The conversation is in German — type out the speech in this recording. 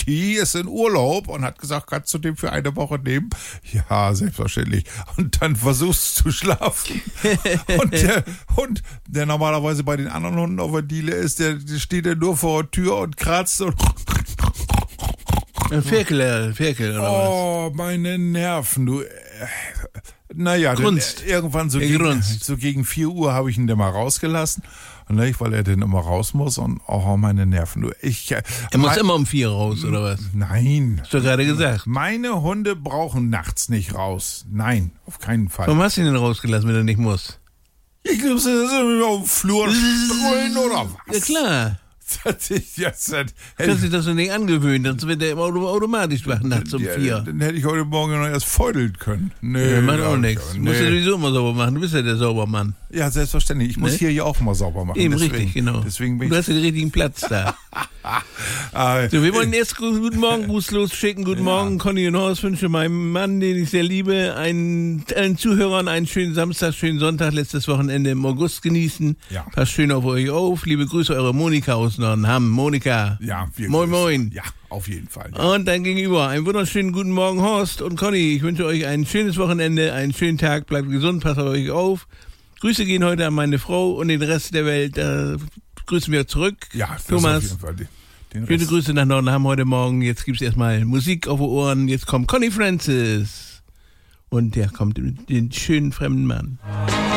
T ist in Urlaub und hat gesagt, kannst du den für eine Woche nehmen? Ja, selbstverständlich. Und dann versuchst du zu schlafen. Und der Hund, der normalerweise bei den anderen Hunden auf der Diele ist, der steht ja nur vor der Tür und kratzt und Ein Ferkel oder was? oh, meine Nerven, du. Naja, dann irgendwann so gegen 4 Uhr habe ich ihn dann mal rausgelassen. Und weil er dann immer raus muss und auch meine Nerven. Er muss immer um 4 raus, oder was? Nein. Hast du gerade gesagt. Meine Hunde brauchen nachts nicht raus. Nein, auf keinen Fall. Warum hast du ihn denn rausgelassen, wenn er nicht muss? Ich glaube, sie sind auf dem Flur strollen oder was? Ja, klar. Kannst du das so nicht angewöhnen, sonst wird er immer automatisch wach nachts um 4. Dann hätte ich heute Morgen noch erst feudeln können. Nee, macht auch nichts. Du musst ja sowieso immer sauber machen. Du bist ja der Saubermann. Ja, selbstverständlich. Ich muss hier ja auch mal sauber machen. Eben, richtig, genau. Deswegen du hast den richtigen Platz da. So, wir wollen erst Guten Morgen Gruß losschicken. Guten Morgen, Conny und Horst. Wünsche meinem Mann, den ich sehr liebe, allen Zuhörern einen schönen Samstag, schönen Sonntag, letztes Wochenende im August genießen. Ja. Passt schön auf euch auf. Liebe Grüße, eure Monika aus Nordham. Monika. Ja, moin, moin. Ja, auf jeden Fall. Ja. Und dann gegenüber einen wunderschönen guten Morgen, Horst und Conny. Ich wünsche euch ein schönes Wochenende, einen schönen Tag. Bleibt gesund, passt auf euch auf. Grüße gehen heute an meine Frau und den Rest der Welt. Grüßen wir zurück. Ja, das Thomas. auf jeden Fall. Schöne Grüße nach Nordham heute Morgen. Jetzt gibt's erstmal Musik auf die Ohren. Jetzt kommt Connie Francis. Und der kommt mit den schönen fremden Mann.